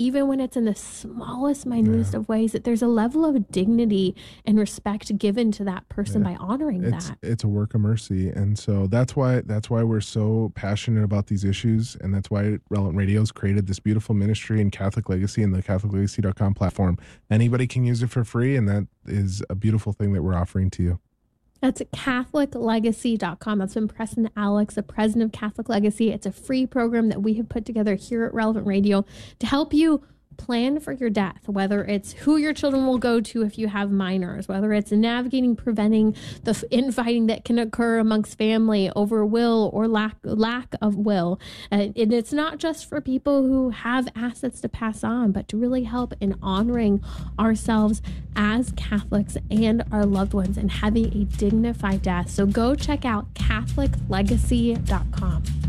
even when it's in the smallest, minutest of ways, that there's a level of dignity and respect given to that person by honoring that. It's a work of mercy. And so that's why we're so passionate about these issues. And that's why Relevant Radio's created this beautiful ministry in Catholic Legacy and the CatholicLegacy.com platform. Anybody can use it for free. And that is a beautiful thing that we're offering to you. That's CatholicLegacy.com. That's been Preston Alex, the president of Catholic Legacy. It's a free program that we have put together here at Relevant Radio to help you plan for your death, whether it's who your children will go to if you have minors, whether it's navigating, preventing the infighting that can occur amongst family over will or lack of will. And it's not just for people who have assets to pass on, but to really help in honoring ourselves as Catholics and our loved ones and having a dignified death. So go check out CatholicLegacy.com.